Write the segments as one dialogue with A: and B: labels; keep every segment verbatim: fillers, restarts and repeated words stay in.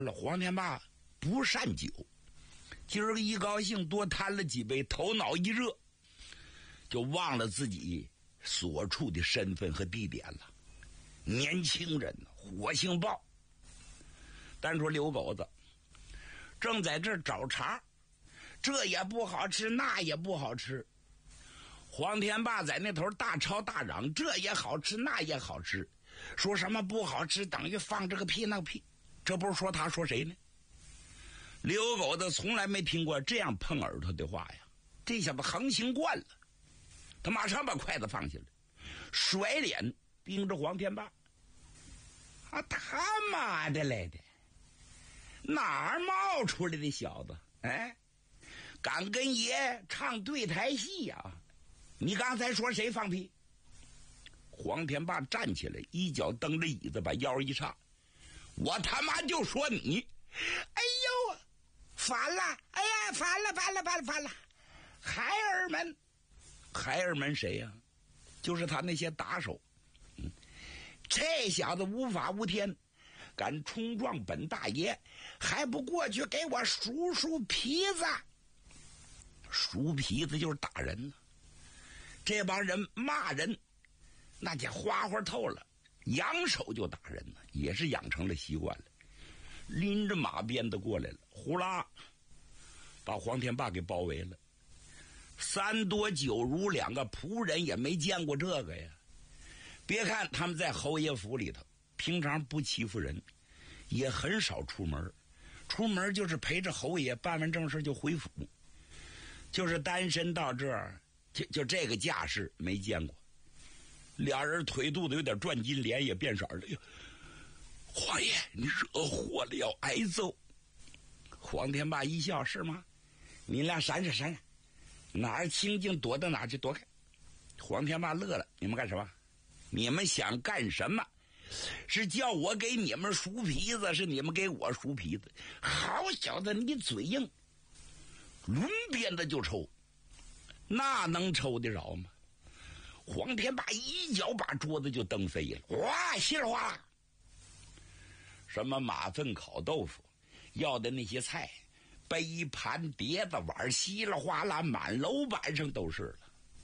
A: 黄天霸不善酒，今儿个一高兴多贪了几杯，头脑一热，就忘了自己所处的身份和地点了。年轻人火性爆，单说刘狗子正在这儿找茬，这也不好吃，那也不好吃。黄天霸在那头大吵大嚷，这也好吃，那也好吃，说什么不好吃等于放这个屁那个屁，这不是说他说谁呢？刘狗子从来没听过这样碰耳朵的话呀，这下子横行惯了，他马上把筷子放下来，甩脸盯着黄天霸。啊他妈的来的，哪儿冒出来的小子？哎，敢跟爷唱对台戏呀？你刚才说谁放屁？黄天霸站起来，一脚蹬着椅子，把腰一叉，我他妈就说你！哎呦，烦了！哎呀，烦了，烦了，烦了，烦了！孩儿们，孩儿们谁呀、啊？就是他那些打手。嗯，这小子无法无天，敢冲撞本大爷，还不过去给我数数皮子？数皮子就是打人呢。这帮人骂人，那叫花花透了，扬手就打人呢，也是养成了习惯了。拎着马鞭子过来了，呼啦，把黄天霸给包围了。三多九如两个仆人也没见过这个呀。别看他们在侯爷府里头，平常不欺负人，也很少出门，出门就是陪着侯爷办完正事就回府，就是单身到这儿，就就这个架势没见过。俩人腿肚子有点转筋，脸也变色了。黄爷，你惹祸了，要挨揍。黄天霸一笑，是吗？你俩闪闪闪闪，哪儿清静躲到哪儿去，躲开。黄天霸乐了，你们干什么？你们想干什么？是叫我给你们数皮子，是你们给我数皮子？好小子，你嘴硬，抡鞭子就抽，那能抽得着吗？黄天霸一脚把桌子就蹬飞了，哇，稀里哗啦，什么马粪烤豆腐，要的那些菜，杯盘碟子碗，稀里哗啦满楼板上都是了。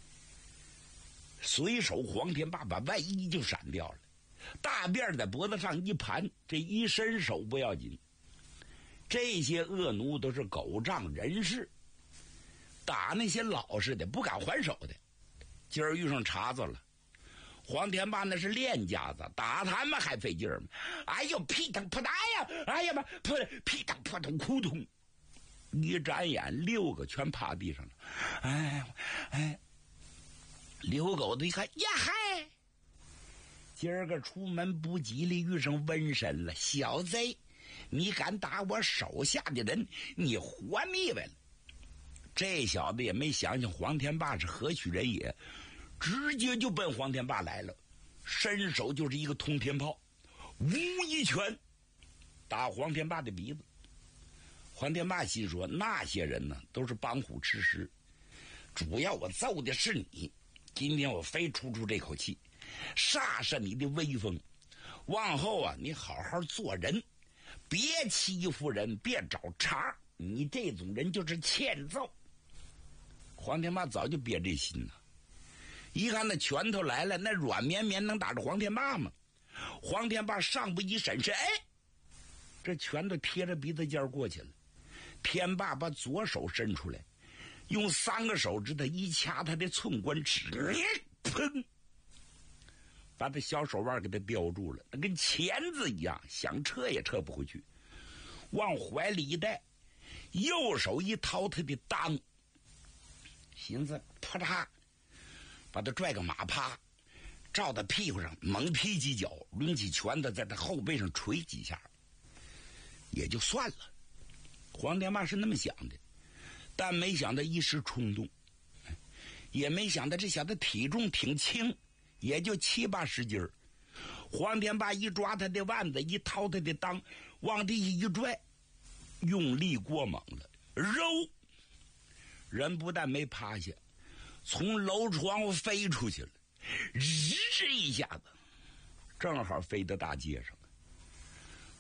A: 随手黄天霸把外衣就闪掉了，大辫在脖子上一盘，这一伸手不要紧。这些恶奴都是狗仗人势，打那些老实的不敢还手的，今儿遇上茬子了。黄天霸那是练家子，打他们还费劲儿吗？哎呦，屁腾扑打呀！哎呀妈，扑屁腾扑通扑通，一眨眼六个全趴地上了。哎哎，刘狗子一看呀嗨，今儿个出门不吉利，遇上瘟神了。小贼，你敢打我手下的人，你活腻歪了。这小子也没想想黄天霸是何许人也，直接就奔黄天霸来了，伸手就是一个通天炮，呜一拳打黄天霸的鼻子。黄天霸心说，那些人呢都是帮虎吃食，主要我揍的是你，今天我非出出这口气，煞煞你的威风。往后啊，你好好做人，别欺负人，别找茬，你这种人就是欠揍。黄天霸早就憋这心了，一看那拳头来了，那软绵绵能打着黄天霸吗？黄天霸上不一审视，哎，这拳头贴着鼻子尖过去了。天霸把左手伸出来，用三个手指头一掐他的寸关尺，砰，把他小手腕给他叼住了，那跟钳子一样，想撤也撤不回去。往怀里一带，右手一掏他的裆，寻思啪嚓，把他拽个马趴，照他屁股上猛劈几脚，抡起拳头在他后背上捶几下，也就算了。黄天霸是那么想的，但没想到一时冲动，也没想到这小子体重挺轻，也就七八十斤儿。黄天霸一抓他的腕子，一掏他的裆，往地下一拽，用力过猛了，揉，人不但没趴下，从楼窗户飞出去了，日一下子正好飞到大街上。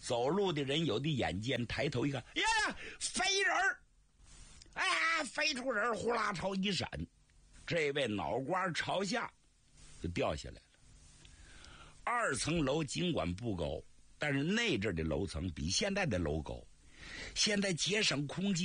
A: 走路的人有的眼尖，抬头一看，呀，飞人儿！哎呀，飞出人呼啦朝一闪，这位脑瓜朝下就掉下来了。二层楼尽管不高，但是那阵的楼层比现在的楼高。现在节省空气